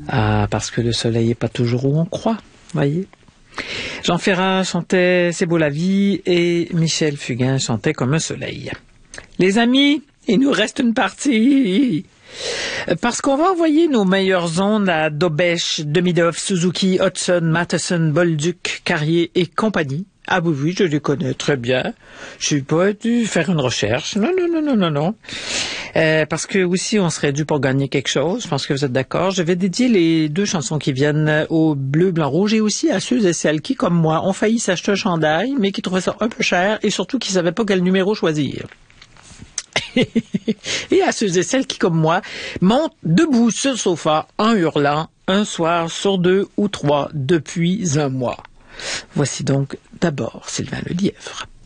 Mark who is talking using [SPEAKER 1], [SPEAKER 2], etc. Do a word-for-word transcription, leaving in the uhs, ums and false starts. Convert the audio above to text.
[SPEAKER 1] Ah, parce que le soleil n'est pas toujours où on croit, voyez. Jean Ferrat chantait « C'est beau la vie » et Michel Fugain chantait « Comme un soleil ». Les amis, il nous reste une partie. Parce qu'on va envoyer nos meilleures ondes à Dobèche, Demidov, Suzuki, Hudson, Matheson, Bolduc, Carrier et compagnie. Ah oui, oui, je les connais très bien. Je suis pas dû faire une recherche. Non, non, non, non, non, non. Euh, parce que aussi, on serait dû pour gagner quelque chose. Je pense que vous êtes d'accord. Je vais dédier les deux chansons qui viennent au bleu, blanc, rouge et aussi à ceux et celles qui, comme moi, ont failli s'acheter un chandail, mais qui trouvaient ça un peu cher et surtout qui savaient pas quel numéro choisir. Et à ceux et celles qui, comme moi, montent debout sur le sofa en hurlant un soir sur deux ou trois depuis un mois. Voici donc d'abord Sylvain Lelièvre.